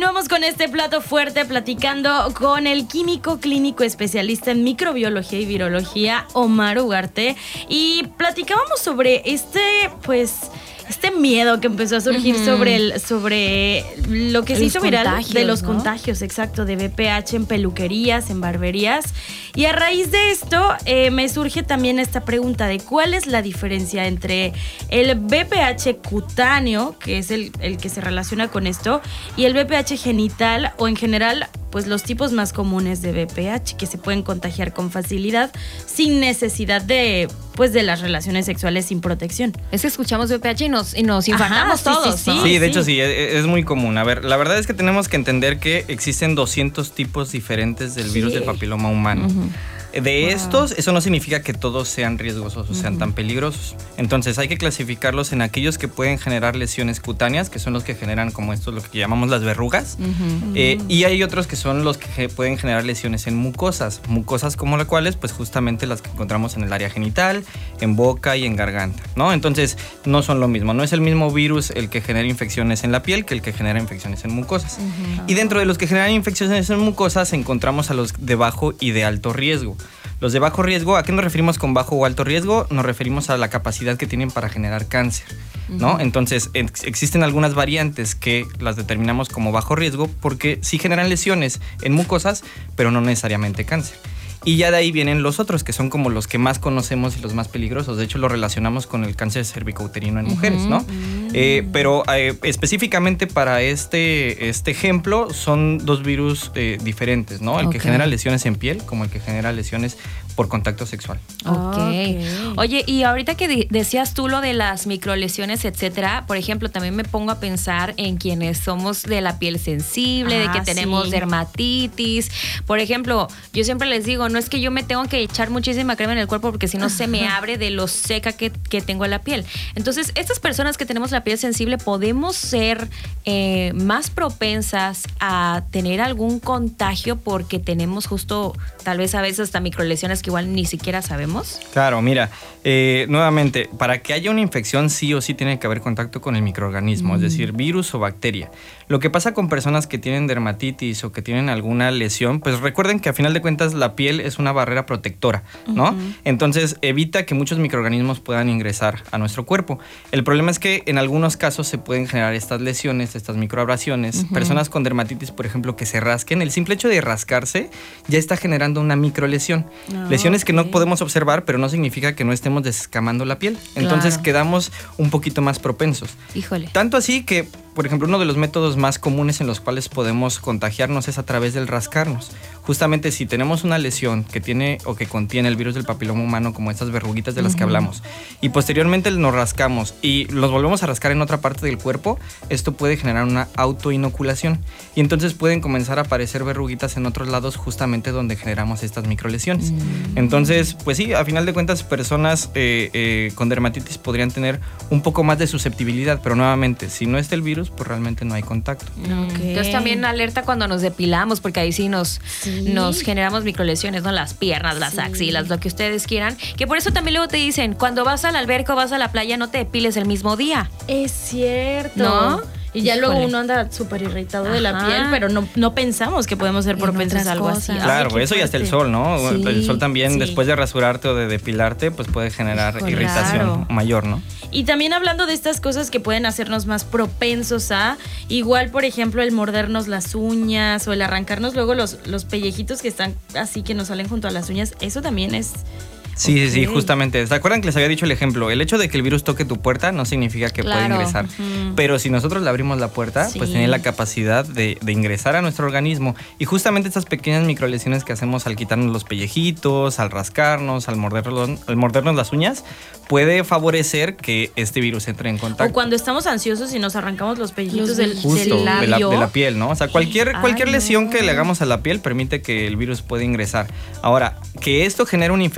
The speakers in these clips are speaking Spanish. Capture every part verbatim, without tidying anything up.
Continuamos con este plato fuerte platicando con el químico clínico especialista en microbiología y virología, Omar Ugarte, y platicábamos sobre este, pues... este miedo que empezó a surgir uh-huh. sobre el, sobre lo que se hizo viral de los ¿no? contagios, exacto, de V P H en peluquerías, en barberías. Y a raíz de esto eh, me surge también esta pregunta de cuál es la diferencia entre el V P H cutáneo, que es el, el que se relaciona con esto, y el V P H genital, o en general, pues los tipos más comunes de V P H que se pueden contagiar con facilidad sin necesidad de, pues, de las relaciones sexuales sin protección. Es que escuchamos V P H y nos, y nos infartamos Ajá, todos. Sí, sí, ¿no? sí, sí, de sí. hecho sí, es, es muy común. A ver, la verdad es que tenemos que entender que existen doscientos tipos diferentes del virus sí. del papiloma humano. Uh-huh. De wow. estos, eso no significa que todos sean riesgosos o sean uh-huh. tan peligrosos. Entonces hay que clasificarlos en aquellos que pueden generar lesiones cutáneas, que son los que generan como esto, lo que llamamos las verrugas. Uh-huh. Eh, y hay otros que son los que pueden generar lesiones en mucosas. Mucosas como las cuales, pues justamente las que encontramos en el área genital, en boca y en garganta, ¿no? Entonces no son lo mismo. No es el mismo virus el que genera infecciones en la piel que el que genera infecciones en mucosas. Uh-huh. Y dentro de los que generan infecciones en mucosas encontramos a los de bajo y de alto riesgo. Los de bajo riesgo, ¿a qué nos referimos con bajo o alto riesgo? Nos referimos a la capacidad que tienen para generar cáncer, ¿no? Uh-huh. Entonces, ex- existen algunas variantes que las determinamos como bajo riesgo porque sí generan lesiones en mucosas, pero no necesariamente cáncer. Y ya de ahí vienen los otros, que son como los que más conocemos y los más peligrosos. De hecho, lo relacionamos con el cáncer cervicouterino en mujeres, ¿no? Uh-huh. Eh, pero eh, específicamente para este, este ejemplo, son dos virus eh, diferentes, ¿no? El okay. que genera lesiones en piel, como el que genera lesiones por contacto sexual. Okay. ok. Oye, y ahorita que de- decías tú lo de las microlesiones, etcétera, por ejemplo, también me pongo a pensar en quienes somos de la piel sensible, ah, de que tenemos sí. dermatitis. Por ejemplo, yo siempre les digo, no es que yo me tengo que echar muchísima crema en el cuerpo porque si no se me abre de lo seca que, que tengo la piel. Entonces, estas personas que tenemos la piel sensible podemos ser eh, más propensas a tener algún contagio porque tenemos justo, tal vez a veces hasta microlesiones que igual ni siquiera sabemos. Claro, mira, eh, nuevamente, para que haya una infección sí o sí tiene que haber contacto con el microorganismo, mm. es decir, virus o bacteria. Lo que pasa con personas que tienen dermatitis o que tienen alguna lesión, pues recuerden que a final de cuentas la piel es una barrera protectora, ¿no? Uh-huh. Entonces evita que muchos microorganismos puedan ingresar a nuestro cuerpo. El problema es que en algunos casos se pueden generar estas lesiones, estas microabrasiones. Uh-huh. Personas con dermatitis, por ejemplo, que se rasquen, el simple hecho de rascarse ya está generando una microlesión. Oh, Lesiones okay. que no podemos observar, pero no significa que no estemos descamando la piel. Entonces claro. quedamos un poquito más propensos. Híjole. Tanto así que, por ejemplo, uno de los métodos más comunes en los cuales podemos contagiarnos es a través del rascarnos. Justamente si tenemos una lesión que tiene o que contiene el virus del papiloma humano, como estas verruguitas de las uh-huh. que hablamos, y posteriormente nos rascamos y los volvemos a rascar en otra parte del cuerpo, esto puede generar una autoinoculación. Y entonces pueden comenzar a aparecer verruguitas en otros lados justamente donde generamos estas microlesiones. Uh-huh. Entonces, pues sí, a final de cuentas, personas eh, eh, con dermatitis podrían tener un poco más de susceptibilidad, pero nuevamente, si no es el virus, pues realmente no hay contacto. Okay. Entonces también alerta cuando nos depilamos, porque ahí sí nos, sí. nos generamos microlesiones, ¿no? Las piernas, las sí. axilas, lo que ustedes quieran. Que por eso también luego te dicen, cuando vas al alberca o vas a la playa, no te depiles el mismo día. Es cierto. ¿No? Y ya Híjole. luego uno anda súper irritado Ajá. de la piel, pero no, no pensamos que podemos ser propensos a algo cosas. así. Claro, Ay, eso y hasta el sol, ¿no? Sí, el sol también, sí. después de rasurarte o de depilarte, pues puede generar Híjole, irritación claro. mayor, ¿no? Y también hablando de estas cosas que pueden hacernos más propensos a, igual, por ejemplo, el mordernos las uñas o el arrancarnos luego los, los pellejitos que están así que nos salen junto a las uñas, eso también es... Sí, okay. sí, sí, justamente. ¿Se acuerdan que les había dicho el ejemplo? El hecho de que el virus toque tu puerta no significa que claro. pueda ingresar. Uh-huh. Pero si nosotros le abrimos la puerta, sí. pues tiene la capacidad de, de ingresar a nuestro organismo. Y justamente estas pequeñas microlesiones que hacemos al quitarnos los pellejitos, al rascarnos, al mordernos, al mordernos las uñas, puede favorecer que este virus entre en contacto. O cuando estamos ansiosos y nos arrancamos los pellejitos los del, Justo, del labio. de la, de la piel, ¿no? O sea, cualquier, cualquier Ay, lesión no. que le hagamos a la piel permite que el virus pueda ingresar. Ahora, que esto genere una infección o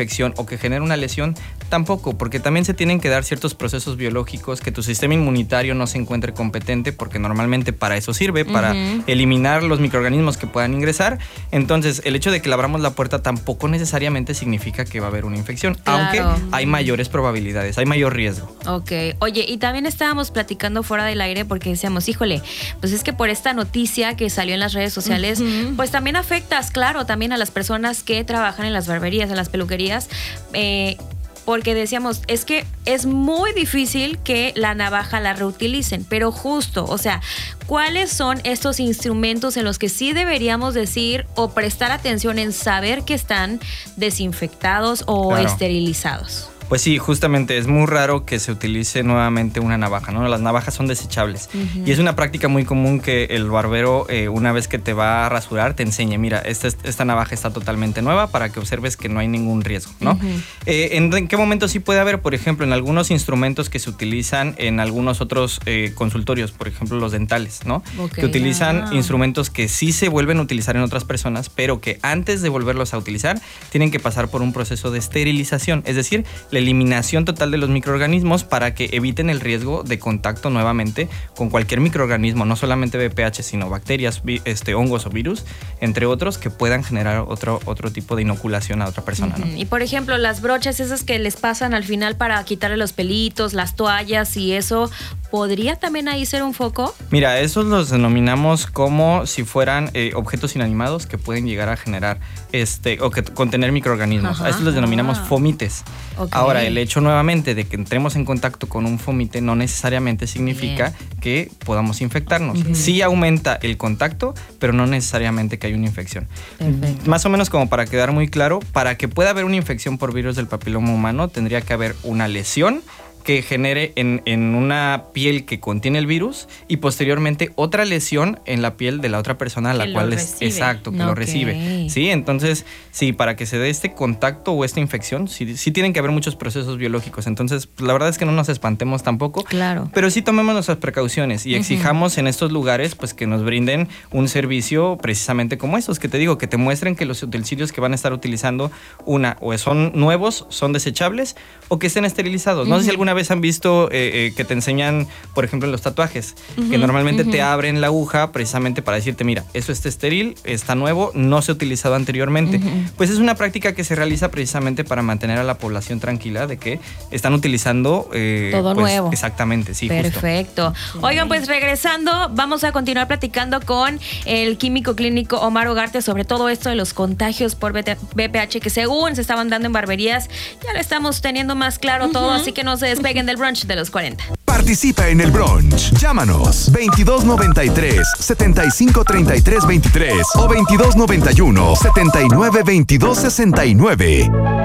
o que genere una lesión, tampoco, porque también se tienen que dar ciertos procesos biológicos que tu sistema inmunitario no se encuentre competente, porque normalmente para eso sirve, para uh-huh. eliminar los microorganismos que puedan ingresar. Entonces, el hecho de que le abramos la puerta tampoco necesariamente significa que va a haber una infección, claro. aunque hay mayores probabilidades, hay mayor riesgo. Ok, oye, y también estábamos platicando fuera del aire porque decíamos, híjole, pues es que por esta noticia que salió en las redes sociales, uh-huh. pues también afectas, claro, también a las personas que trabajan en las barberías, en las peluquerías, eh, porque decíamos, es que es muy difícil que la navaja la reutilicen, pero justo, o sea, ¿cuáles son estos instrumentos en los que sí deberíamos decir o prestar atención en saber que están desinfectados o claro. esterilizados? Pues sí, justamente es muy raro que se utilice nuevamente una navaja, ¿no? Las navajas son desechables uh-huh. y es una práctica muy común que el barbero eh, una vez que te va a rasurar te enseñe, mira, esta, esta navaja está totalmente nueva para que observes que no hay ningún riesgo, ¿no? Uh-huh. Eh, ¿en, ¿En qué momento sí puede haber? Por ejemplo, en algunos instrumentos que se utilizan en algunos otros eh, consultorios, por ejemplo, los dentales, ¿no? Okay. Que utilizan ah. instrumentos que sí se vuelven a utilizar en otras personas, pero que antes de volverlos a utilizar tienen que pasar por un proceso de esterilización, es decir, la eliminación total de los microorganismos para que eviten el riesgo de contacto nuevamente con cualquier microorganismo, no solamente B P H, sino bacterias, este, hongos o virus, entre otros, que puedan generar otro, otro tipo de inoculación a otra persona, ¿no? Y por ejemplo, las brochas esas que les pasan al final para quitarle los pelitos, las toallas y eso, ¿podría también ahí ser un foco? Mira, esos los denominamos como si fueran eh, objetos inanimados que pueden llegar a generar este o que contener microorganismos. Ajá, a estos los denominamos ah. fomites. Okay. Ahora, el hecho nuevamente de que entremos en contacto con un fomite no necesariamente significa Bien. que podamos infectarnos. Uh-huh. Sí aumenta el contacto, pero no necesariamente que haya una infección. Perfecto. Más o menos como para quedar muy claro, para que pueda haber una infección por virus del papiloma humano, tendría que haber una lesión que genere en, en una piel que contiene el virus y posteriormente otra lesión en la piel de la otra persona a la cual es exacto, que okay. lo recibe. Sí, entonces, sí, para que se dé este contacto o esta infección, sí, sí tienen que haber muchos procesos biológicos. Entonces, la verdad es que no nos espantemos tampoco. Claro. Pero sí tomemos nuestras precauciones y exijamos uh-huh. en estos lugares pues que nos brinden un servicio precisamente como estos, que te digo, que te muestren que los utensilios que van a estar utilizando, una, o son nuevos, son desechables, o que estén esterilizados. No uh-huh. sé si alguna vez han visto eh, eh, que te enseñan, por ejemplo, en los tatuajes, uh-huh, que normalmente uh-huh. te abren la aguja precisamente para decirte, mira, eso está estéril, está nuevo, no se ha utilizado anteriormente. Uh-huh. Pues es una práctica que se realiza precisamente para mantener a la población tranquila de que están utilizando eh, todo pues, nuevo. Exactamente, sí. Perfecto. Justo. Oigan, pues regresando, vamos a continuar platicando con el químico clínico Omar Ugarte sobre todo esto de los contagios por B P H que según se estaban dando en barberías, ya lo estamos teniendo más claro uh-huh. todo, así que no se despeguen del brunch de los cuarenta. Participa en el brunch. Llámanos veintidós noventa y tres, setenta y cinco treinta y tres veintitrés o veintidós noventa y uno, setenta y nueve veintidós sesenta y nueve.